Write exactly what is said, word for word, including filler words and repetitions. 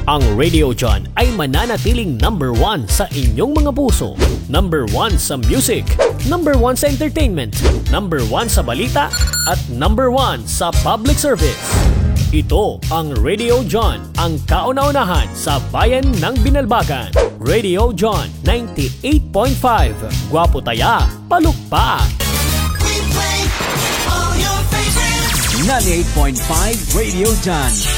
Ang Radio John ay mananatiling number one sa inyong mga puso. Number one sa music, number one sa entertainment, number one sa balita, at number one sa public service. Ito ang Radio John, ang kauna-unahan sa bayan ng Binalbagan. Radio John ninety-eight point five. Gwapo taya, palukpak. ninety-eight point five Radio John.